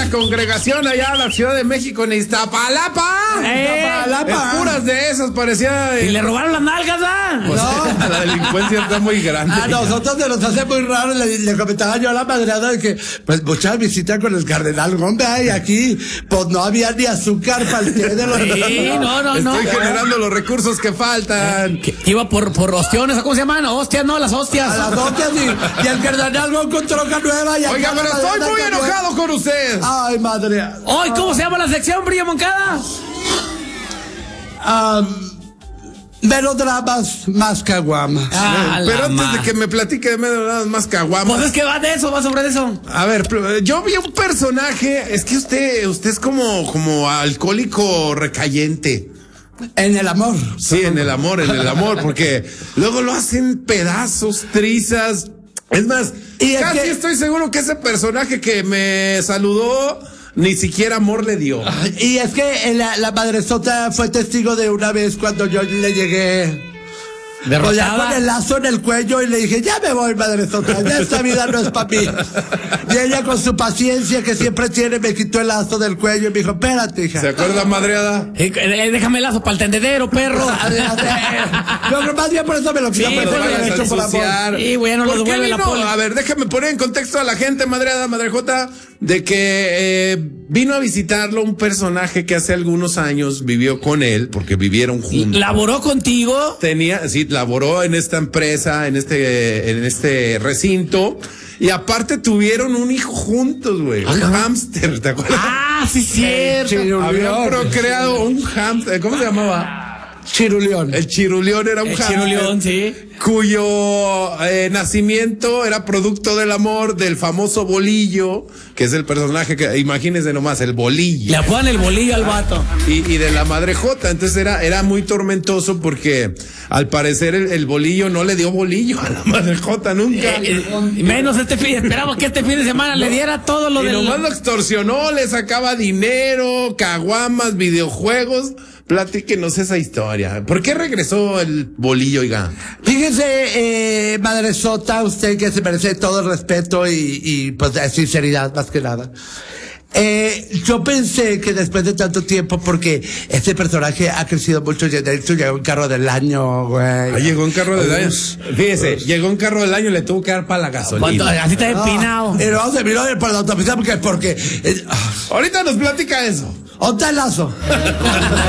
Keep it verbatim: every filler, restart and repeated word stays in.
la congregación allá a la Ciudad de México en Iztapalapa. Eh, Iztapalapa. Es puras de esas, parecía. Y le robaron las nalgas, ¿ah? Pues, no. La delincuencia está muy grande. A nosotros se nos hace muy raro. Le, le comentaba yo a la madreada de que, pues, muchas visitas con el cardenal Gómez, y aquí, pues, no había ni azúcar para el té de los. Sí, no, no, no. Estoy generando los recursos que faltan. Que iba por, por ostiones, ¿cómo se llaman? Hostias, no, las hostias. A las hostias y, y el cardenal Gómez con troca nueva. Y Oiga, pero estoy muy enojado con usted. Ay, madre. Hoy, ¿cómo se llama la sección, Brillo Moncada? Um, melodramas más caguamas. Ah, pero antes ma. de que me platique de melodramas más caguamas. Pues es que va de eso, va sobre eso. A ver, yo vi un personaje, es que usted, usted es como, como alcohólico recayente. En el amor. Sí, en el amor, en el amor, porque luego lo hacen pedazos, trizas. Es más, Y es casi que- estoy seguro que ese personaje que me saludó ni siquiera amor le dio. Y es que la, la madresota fue testigo de una vez cuando yo le llegué. Pues ya con el lazo en el cuello y le dije, ya me voy, madresota, ya esta vida no es para mí. Y ella con su paciencia que siempre tiene me quitó el lazo del cuello y me dijo, espérate, hija. ¿Se acuerda, madreada? Eh, eh, déjame el lazo para el tendedero, perro. No, pero más bien por eso me lo quitó. Sí, pero pues, lo lo había vas a hecho por amor. ensuciar. Y bueno, lo ¿Por qué devuelve la vino? poli. A ver, déjame poner en contexto a la gente, madreada, madrejota, de que eh, vino a visitarlo un personaje que hace algunos años vivió con él, porque vivieron juntos. ¿Laboró contigo? Tenía, sí, laboró en esta empresa, en este, en este recinto, y aparte tuvieron un hijo juntos, güey, un hámster, ¿te acuerdas? Ah, sí, cierto. Chirulión. Habían procreado un hámster, ¿cómo se llamaba? Chirulión. El chirulión era un El hámster. chirulión, sí. Cuyo eh, nacimiento era producto del amor del famoso Bolillo, que es el personaje que, imagínense nomás, el Bolillo. Le ponen el bolillo al vato. Y, y de la madrejota, entonces era, era muy tormentoso porque al parecer el, el Bolillo no le dio bolillo a la madrejota nunca. Eh, eh, menos este fin, esperaba que este fin de semana le diera todo lo Y del... nomás lo extorsionó, le sacaba dinero, caguamas, videojuegos. Platíquenos esa historia. ¿Por qué regresó el Bolillo, oiga? Fíjese, eh, madresota, usted que se merece todo el respeto y, y pues de sinceridad más que nada. Eh, yo pensé que después de tanto tiempo, porque este personaje ha crecido mucho, de hecho llegó un carro del año, güey. Ah, llegó un carro del año. Fíjese, llegó un carro del año y le tuvo que dar para la ¿Cuánto? gasolina. Así está empinado. Y no se miró por la autopista porque, porque, eh, Ahorita nos platica eso. ¿dónde está el lazo?